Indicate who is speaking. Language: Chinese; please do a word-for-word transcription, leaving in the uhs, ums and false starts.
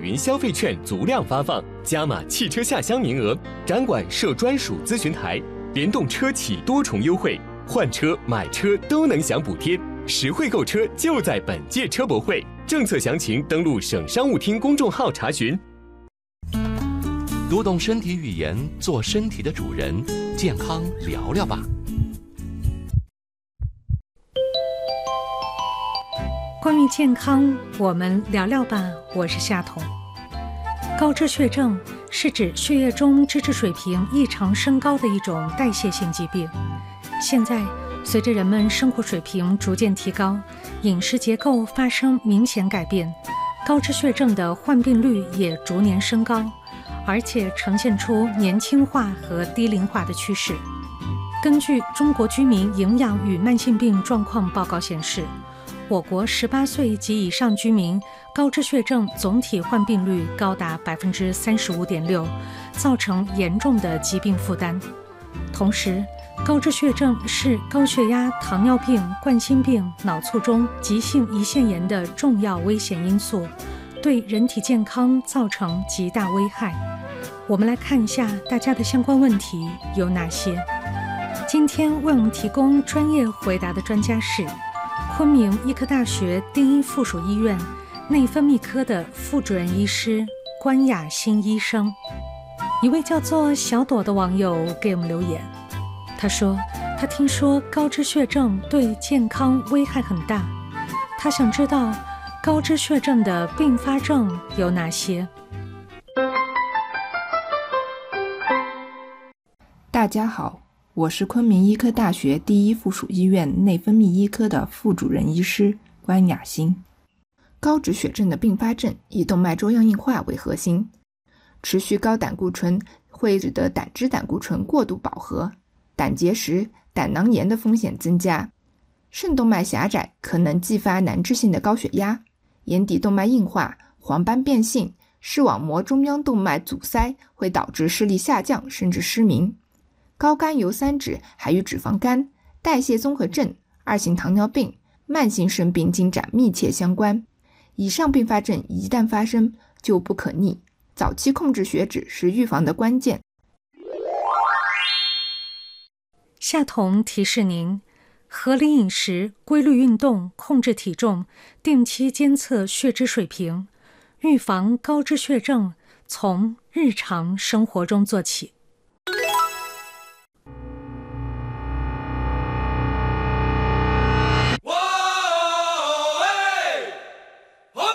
Speaker 1: 云消费券足量发放，加码汽车下乡名额，展馆设专属咨询台，联动车企多重优惠，换车买车都能享补贴，实惠购车就在本届车博会。政策详情登录省商务厅公众号查询。
Speaker 2: 读懂身体语言，做身体的主人，健康聊聊吧。
Speaker 3: 关于健康，我们聊聊吧。我是夏彤。高脂血症是指血液中脂质水平异常升高的一种代谢性疾病。现在，随着人们生活水平逐渐提高，饮食结构发生明显改变，高脂血症的患病率也逐年升高，而且呈现出年轻化和低龄化的趋势。根据中国居民营养与慢性病状况报告显示，我国十八岁及以上居民高脂血症总体患病率高达 百分之三十五点六， 造成严重的疾病负担。同时，高脂血症是高血压、糖尿病、冠心病、脑卒中、急性胰腺炎的重要危险因素，对人体健康造成极大危害。我们来看一下大家的相关问题有哪些。今天为我们提供专业回答的专家是昆明医科大学第一附属医院内分泌科的副主任医师关雅欣医生。一位叫做小朵的网友给我们留言，他说他听说高脂血症对健康危害很大，他想知道高脂血症的并发症有哪些。
Speaker 4: 大家好，我是昆明医科大学第一附属医院内分泌医科的副主任医师关雅欣。高脂血症的并发症以动脉粥样硬化为核心，持续高胆固醇会使得胆汁胆固醇过度饱和，胆结石、胆囊炎的风险增加。肾动脉狭窄可能继发难治性的高血压，眼底动脉硬化、黄斑变性、视网膜中央动脉阻塞会导致视力下降甚至失明。高甘油三酯还与脂肪肝、代谢综合症、二型糖尿病、慢性肾病进展密切相关。以上并发症一旦发生就不可逆，早期控制血脂是预防的关键。
Speaker 3: 夏彤提示您，合理饮食、规律运动、控制体重、定期监测血脂水平，预防高脂血症从日常生活中做起。